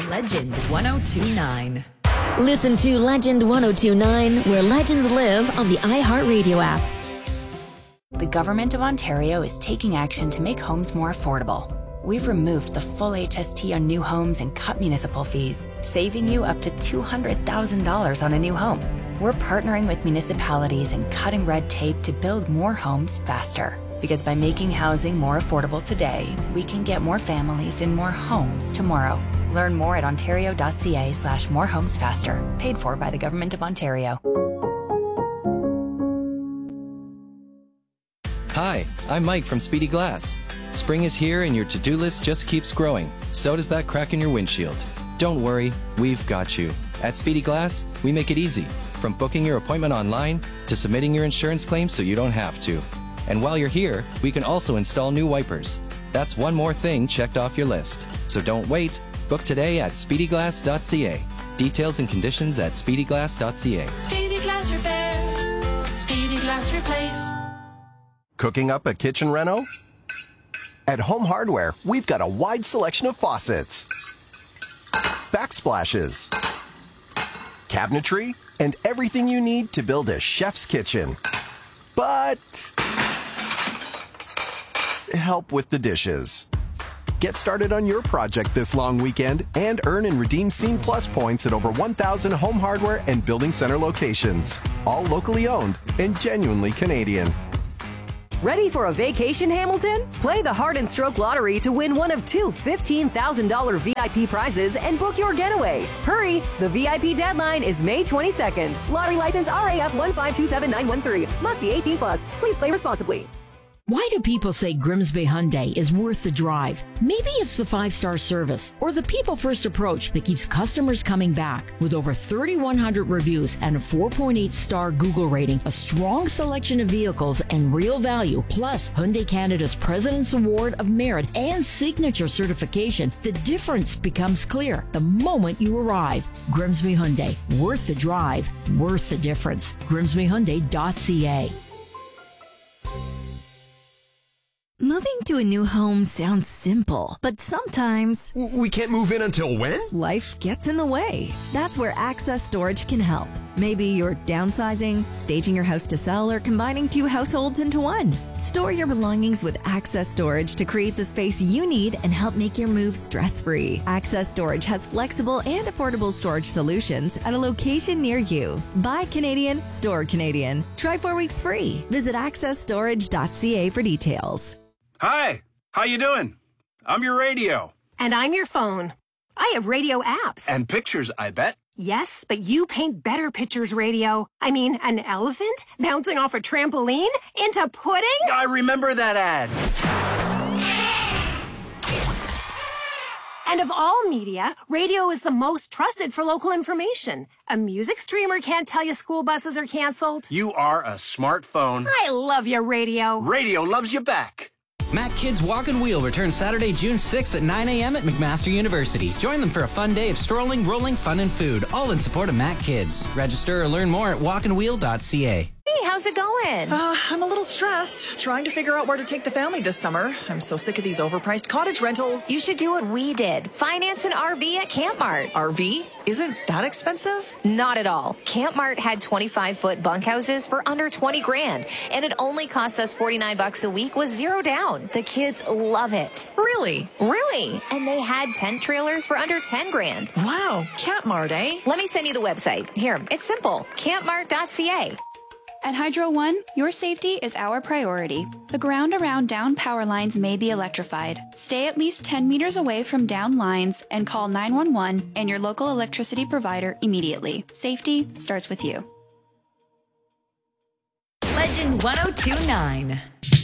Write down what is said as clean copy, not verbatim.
Legend 1029. Listen to Legend 1029, where legends live on the iHeartRadio app. The Government of Ontario is taking action to make homes more affordable. We've removed the full HST on new homes and cut municipal fees, saving you up to $200,000 on a new home. We're partnering with municipalities and cutting red tape to build more homes faster. Because by making housing more affordable today, we can get more families in more homes tomorrow. Learn more at ontario.ca/morehomesfaster. Paid for by the Government of Ontario. Hi, I'm Mike from Speedy Glass. Spring is here and your to-do list just keeps growing. So does that crack in your windshield. Don't worry, we've got you. At Speedy Glass, we make it easy. From booking your appointment online to submitting your insurance claim so you don't have to. And while you're here, we can also install new wipers. That's one more thing checked off your list. So don't wait. Book today at speedyglass.ca. Details and conditions at speedyglass.ca. Speedy Glass Repair. Speedy Glass Replace. Cooking up a kitchen reno? At Home Hardware, we've got a wide selection of faucets, backsplashes, cabinetry, and everything you need to build a chef's kitchen. But help with the dishes. Get started on your project this long weekend and earn and redeem Scene Plus points at over 1,000 Home Hardware and Building Center locations. All locally owned and genuinely Canadian. Ready for a vacation, Hamilton? Play the Heart and Stroke Lottery to win one of two $15,000 VIP prizes and book your getaway. Hurry! The VIP deadline is May 22nd. Lottery license RAF 1527913. Must be 18 plus. Please play responsibly. Why do people say Grimsby Hyundai is worth the drive? Maybe it's the 5-star service or the people-first approach that keeps customers coming back. With over 3,100 reviews and a 4.8-star Google rating, a strong selection of vehicles and real value, plus Hyundai Canada's President's Award of Merit and Signature certification, the difference becomes clear the moment you arrive. Grimsby Hyundai, worth the drive, worth the difference. GrimsbyHyundai.ca. Moving to a new home sounds simple, but sometimes We can't move in until when? life gets in the way. That's where Access Storage can help. Maybe you're downsizing, staging your house to sell, or combining two households into one. Store your belongings with Access Storage to create the space you need and help make your move stress-free. Access Storage has flexible and affordable storage solutions at a location near you. Buy Canadian, store Canadian. Try 4 weeks free. Visit accessstorage.ca for details. Hi, how you doing? I'm your radio. And I'm your phone. I have radio apps. And pictures, I bet. Yes, but you paint better pictures, radio. I mean, an elephant bouncing off a trampoline into pudding? I remember that ad. And of all media, radio is the most trusted for local information. A music streamer can't tell you school buses are canceled. You are a smartphone. I love you, radio. Radio loves you back. Mac Kids Walk and Wheel returns Saturday, June 6th at 9 a.m. at McMaster University. Join them for a fun day of strolling, rolling, fun, and food, all in support of Mac Kids. Register or learn more at walkandwheel.ca. Hey, how's it going? I'm a little stressed, trying to figure out where to take the family this summer. I'm so sick of these overpriced cottage rentals. You should do what we did. Finance an RV at Camp Mart. RV? Isn't that expensive? Not at all. Camp Mart had 25-foot bunkhouses for under 20 grand, and it only cost us $49 a week with zero down. The kids love it. Really? Really. And they had tent trailers for under 10 grand. Wow, Camp Mart, eh? Let me send you the website. Here, it's simple. campmart.ca. At Hydro One, your safety is our priority. The ground around down power lines may be electrified. Stay at least 10 meters away from down lines and call 911 and your local electricity provider immediately. Safety starts with you. Legend 1029.